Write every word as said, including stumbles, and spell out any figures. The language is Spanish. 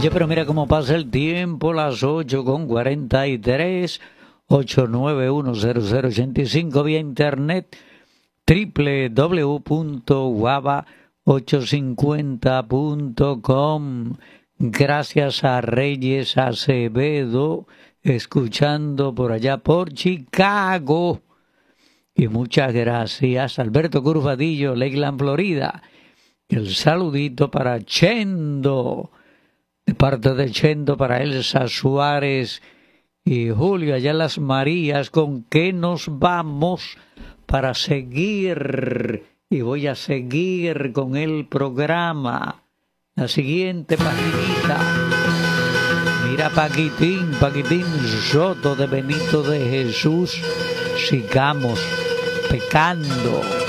Oye, pero mira cómo pasa el tiempo, las ocho con cuarenta y tres, ocho nueve uno cero cero ocho cinco vía internet, doble u doble u doble u punto guava ochocientos cincuenta punto com. Gracias a Reyes Acevedo, escuchando por allá por Chicago. Y muchas gracias a Alberto Curvadillo, Lakeland, Florida. El saludito para Chendo, de parte de Chendo para Elsa Suárez y Julio allá en Las Marías. ¿Con qué nos vamos para seguir? Y voy a seguir con el programa. La siguiente paginita. Mira Paquitín, Paquitín Soto de Benito de Jesús. Sigamos pecando.